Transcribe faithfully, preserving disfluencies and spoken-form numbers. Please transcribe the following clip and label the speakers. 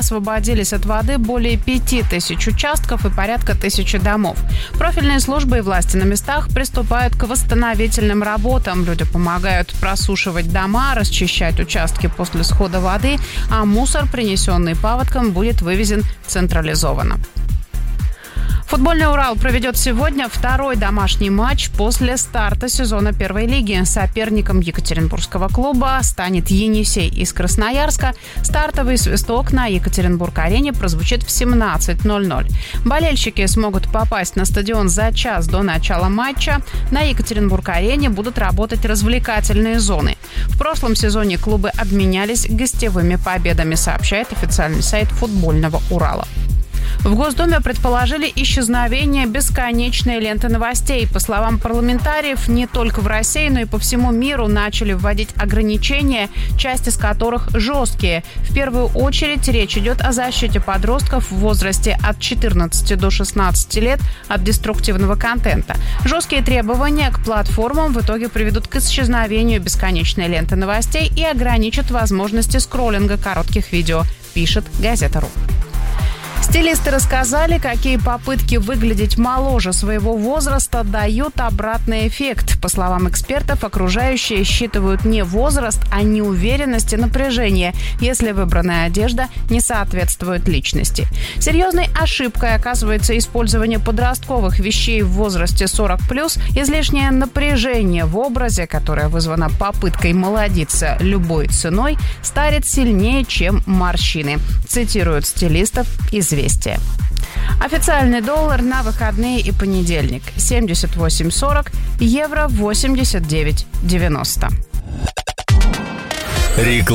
Speaker 1: освободились от воды более пяти тысяч участков и порядка тысячи домов. Профильные службы и власти на местах приступают к восстановительным работам. Люди помогают просушивать дома, расчищать участки после схода воды, а мусор, принесенный паводком, будет вывезен централизованно. Футбольный «Урал» проведет сегодня второй домашний матч после старта сезона первой лиги. Соперником екатеринбургского клуба станет «Енисей» из Красноярска. Стартовый свисток на Екатеринбург-арене прозвучит в семнадцать ноль ноль. Болельщики смогут попасть на стадион за час до начала матча. На Екатеринбург-арене будут работать развлекательные зоны. В прошлом сезоне клубы обменялись гостевыми победами, сообщает официальный сайт футбольного «Урала». В Госдуме предположили исчезновение бесконечной ленты новостей. По словам парламентариев, не только в России, но и по всему миру начали вводить ограничения, часть из которых жесткие. В первую очередь речь идет о защите подростков в возрасте от четырнадцати до шестнадцати лет от деструктивного контента. Жесткие требования к платформам в итоге приведут к исчезновению бесконечной ленты новостей и ограничат возможности скроллинга коротких видео, пишет газета.ру. Стилисты рассказали, какие попытки выглядеть моложе своего возраста дают обратный эффект. По словам экспертов, окружающие считывают не возраст, а неуверенность и напряжение, если выбранная одежда не соответствует личности. Серьезной ошибкой оказывается использование подростковых вещей в возрасте сорок плюс, излишнее напряжение в образе, которое вызвано попыткой молодиться любой ценой, старит сильнее, чем морщины, цитируют стилистов «Известия». Официальный доллар на выходные и понедельник – семьдесят восемь сорок, евро восемьдесят девять девяносто.